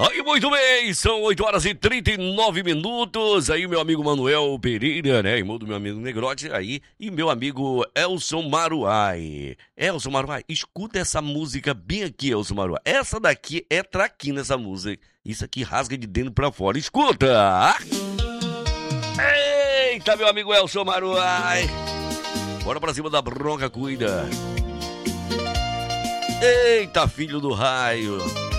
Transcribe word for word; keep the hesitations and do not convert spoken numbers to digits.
Aí, muito bem, são oito horas e trinta e nove minutos. Aí, meu amigo Manuel Pereira, né? Irmão do meu amigo Negrote, aí. E meu amigo Elson Maruai. Elson Maruai, escuta essa música bem aqui, Elson Maruai. Essa daqui é traquina, essa música. Isso aqui rasga de dentro pra fora. Escuta! Eita, meu amigo Elson Maruai. Bora pra cima da bronca, cuida. Eita, filho do raio.